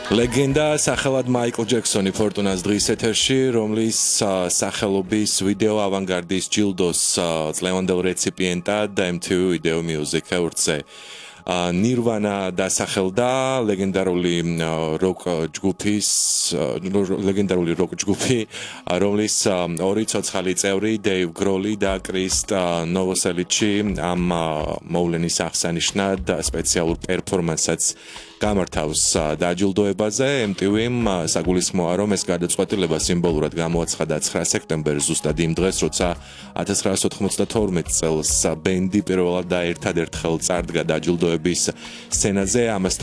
ლეგენდა სახელად მაიკლ ჯექსონი ფორტუნას დღის ეთერში, რომლის სახელობის ვიდეო ავანგარდის ჯილდოს წლევანდელ რეციპიენტად MTV Video Music Awards-ზე ნირვანა დასახელდა ლეგენდარული როკ ჯგუფი, რომლის ორი ცოცხალი წევრი დეივ გროლი და კრის ნოვოსელიჩი ამ მოვლენის აღსანიშნად სპეციალურ პერფორმანსსაც გამართავს დაჯილდოებაზე. MTV-მ საგულისხმოა, რომ ეს გადაწყვეტილება სიმბოლურად გამოაცხადა 9 სექტემბერს, ზუსტად იმ დღეს, როცა 1992 წელს ბენდი პირველად და ერთადერთხელ წარდგა დაჯილდოების სცენაზე. ამასთან